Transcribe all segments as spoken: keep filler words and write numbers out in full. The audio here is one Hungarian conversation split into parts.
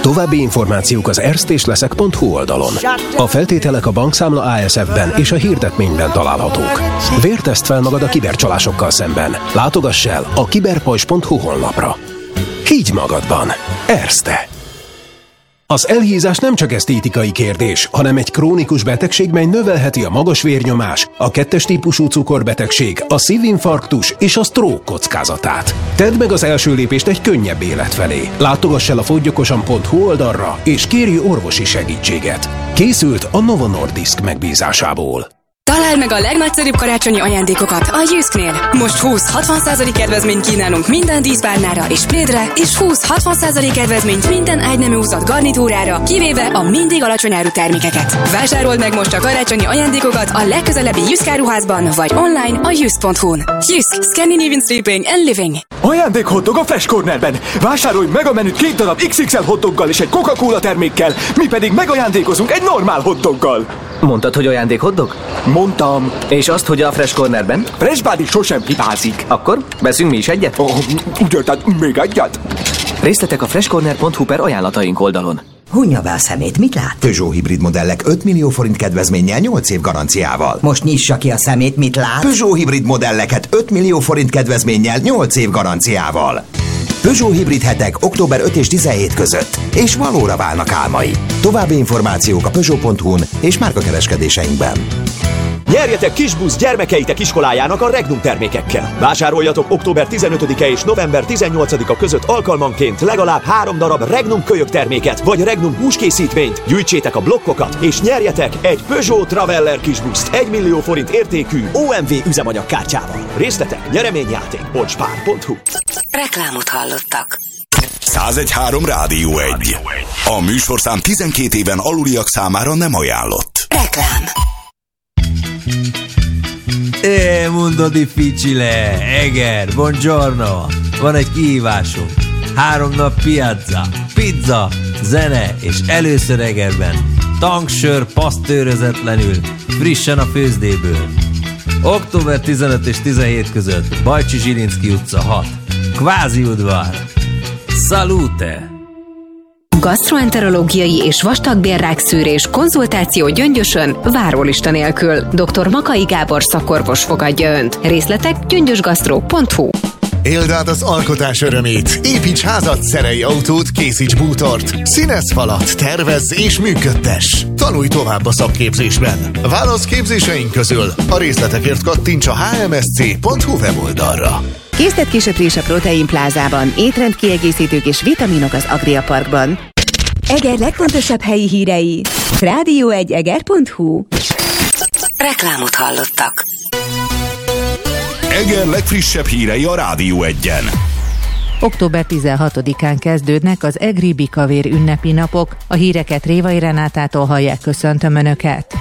További információk az erste pont hu oldalon. A feltételek a bankszámla á es ef-ben és a hirdetményben találhatók. Vérteszt fel magad a kibercsalásokkal szemben. Látogass el a kiberpajzs pont hu honlapra. Higgy magadban. Erste. Az elhízás nem csak esztétikai kérdés, hanem egy krónikus betegség, mely növelheti a magas vérnyomás, a kettes típusú cukorbetegség, a szívinfarktus és a stroke kockázatát. Tedd meg az első lépést egy könnyebb élet felé. Látogass el a fogyyokosan pont hu oldalra, és kérj orvosi segítséget. Készült a Novo Nordisk megbízásából. Találd meg a legnagyszerűbb karácsonyi ajándékokat a Jysknél. Most húsz-hatvan százalék kedvezményt kínálunk minden díszpárnára és plédre, és húsz-hatvan százalék kedvezményt minden ágynemű húzat garnitúrára, kivéve a mindig alacsony áru termékeket. Vásárold meg most a karácsonyi ajándékokat a legközelebbi Jysk áruházban, vagy online a jysk pont hu-n. Jysk, Scandinavian Sleeping and Living. Ajándék hotdog a Fresh Cornerben. Vásárolj meg a menüt két darab iksz iksz el hotdoggal és egy Coca-Cola termékkel, mi pedig megajándékozunk egy normál hotdoggal. Mondtad, hogy ajándék hotdog? Mondtam. És azt, hogy a Fresh Cornerben? Fresh Body sosem hibázik. Akkor veszünk mi is egyet? Oh, ugye, tehát még egyet? Részletek a freshcorner pont hu per ajánlataink oldalon. Hunja be a szemét, mit lát? Peugeot hibrid modellek öt millió forint kedvezménnyel nyolc év garanciával. Most nyissa ki a szemét, mit lát? Peugeot hibrid modelleket öt millió forint kedvezménnyel nyolc év garanciával. Peugeot hibrid hetek október ötödike és tizenhetedike között, és valóra válnak álmai. További információk a peugeot pont hu-n és márkakereskedéseinkben. Nyerjetek kisbusz gyermekeitek iskolájának a Regnum termékekkel. Vásároljatok október tizenötödike és november tizennyolcadika között alkalmanként legalább három darab Regnum kölyök terméket, vagy Regnum húskészítményt, gyűjtsétek a blokkokat, és nyerjetek egy Peugeot Traveller kisbuszt egy millió forint értékű o em vé üzemanyagkártyával. Részletek, nyereményjáték, bocsspár pont hu. Reklámot hallottak. százegy-három Rádió egy. A műsorszám tizenkét éven aluliak számára nem ajánlott. Reklám. Eh, mundo difficile, Eger, buongiorno. Van egy kihívásunk. Három nap piazza, pizza, zene, és először Egerben. Tanksör pasztőrözetlenül, frissen a főzdéből. október tizenötödike és tizenhetedike között, Bajcsi Zsilinszky utca hat. Kvázi udvar. Salute! Gastroenterológiai és vastagbélrák szűrés, konzultáció Gyöngyösön, várólista nélkül. doktor Makai Gábor szakorvos fogadja Önt. Részletek gyöngyösgasztró pont hu. Éld át az alkotás örömét. Építs házat, szerelj autót, készíts bútort. Színezz falat, tervezz és működtess. Tanulj tovább a szakképzésben. Válasz képzéseink közül. A részletekért kattints a há em es cé pont hu weboldalra. Készlet-késöprés a Protein Plázában, étrendkiegészítők és vitaminok az Agria Parkban. Eger legfontosabb helyi hírei. rádió egy eger pont hu. Reklámot hallottak. Eger legfrissebb hírei a Rádió egyen. október tizenhatodikán kezdődnek az egri bikavér ünnepi napok. A híreket Révai Renátától hallják, köszöntöm Önöket.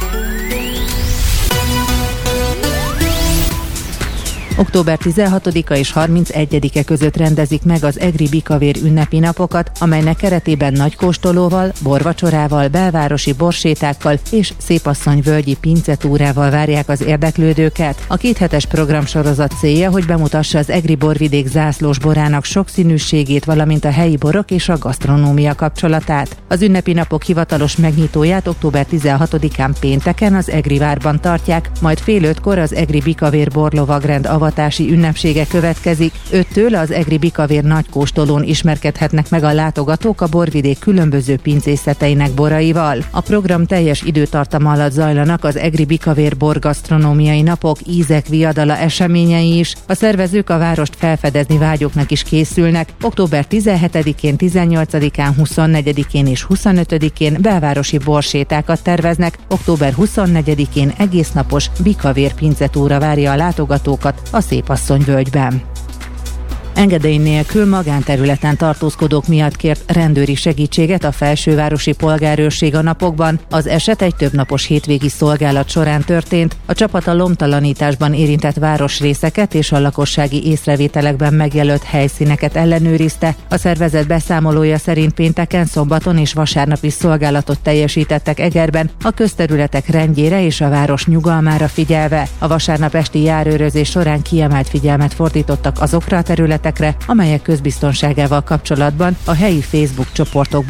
október tizenhatodika és harmincegyedike között rendezik meg az egri bikavér ünnepi napokat, amelynek keretében nagykóstolóval, borvacsorával, belvárosi borsétákkal és szépasszonyvölgyi pincetúrával várják az érdeklődőket. A kéthetes programsorozat célja, hogy bemutassa az egri borvidék zászlós borának sokszínűségét, valamint a helyi borok és a gasztronómia kapcsolatát. Az ünnepi napok hivatalos megnyitóját október tizenhatodikán pénteken az Egri várban tartják, majd fél ötkor az egri bikavér borlovagrend avatási ünnepsége következik. Öttől az egri bikavér nagykóstolón ismerkedhetnek meg a látogatók a borvidék különböző pincészeteinek boraival. A program teljes időtartama alatt zajlanak az egri bikavér borgasztronómiai napok, ízek viadala eseményei is. A szervezők a várost felfedezni vágyóknak is készülnek. október tizenhetedikén, tizennyolcadikán, huszonnegyedikén és huszonötödikén belvárosi borsétákat terveznek. október huszonnegyedikén egésznapos bikavér pincetúra várja a látogatókat a Szépasszonyvölgyben. Engedély nélkül magánterületen tartózkodók miatt kért rendőri segítséget a felsővárosi polgárőrség a napokban. Az eset egy többnapos hétvégi szolgálat során történt. A csapat a lomtalanításban érintett városrészeket és a lakossági észrevételekben megjelölt helyszíneket ellenőrizte. A szervezet beszámolója szerint pénteken, szombaton és vasárnap is szolgálatot teljesítettek Egerben, a közterületek rendjére és a város nyugalmára figyelve. A vasárnap esti járőrözés során kiemelt figyelmet fordítottak azokra a területekre, amelyek közbiztonságával kapcsolatban a helyi Facebook csoportokban